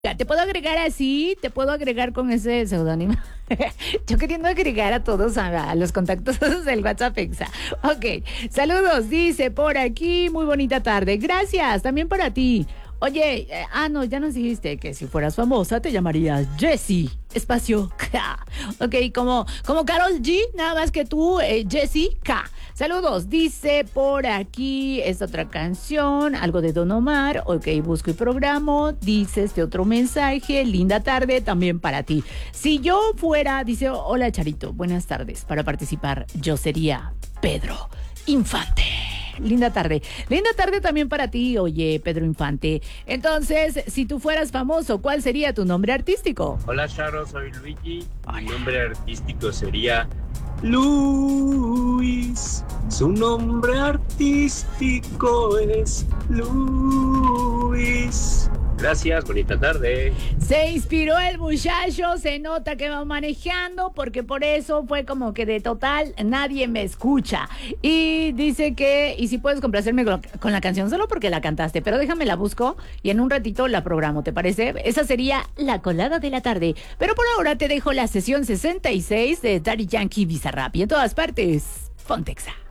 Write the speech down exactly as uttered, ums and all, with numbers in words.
Ya, ¿te puedo agregar así? ¿Te puedo agregar con ese seudónimo? Yo queriendo agregar a todos a, a los contactos del WhatsApp Exa. Ok, saludos, dice por aquí, muy bonita tarde. Gracias, también para ti. Oye, eh, ah, no, ya nos dijiste que si fueras famosa te llamarías Jessie, espacio K. Ok, como, como Karol G, nada más que tú, eh, Jessie K. Saludos, dice por aquí esta otra canción, algo de Don Omar. Ok, busco y programo. Dice este otro mensaje, linda tarde también para ti. Si yo fuera, dice, hola Charito, buenas tardes. Para participar, yo sería Pedro Infante. Linda tarde. Linda tarde también para ti, oye, Pedro Infante. Entonces, si tú fueras famoso, ¿cuál sería tu nombre artístico? Hola, Charo, soy Luigi. Mi nombre artístico sería Luis. Su nombre artístico es Luis. Gracias, bonita tarde. Se inspiró el muchacho, se nota que va manejando, porque por eso fue como que de total nadie me escucha. Y dice que, y si puedes complacerme con, con la canción solo porque la cantaste, pero déjame la busco y en un ratito la programo, ¿te parece? Esa sería la colada de la tarde. Pero por ahora te dejo la sesión sesenta y seis de Daddy Yankee Bizarrap y en todas partes, Pontexa.